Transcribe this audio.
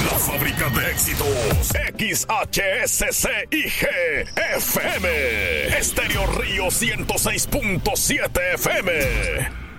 La fábrica de éxitos. XHSCIG FM. Estéreo Río 106.7 FM.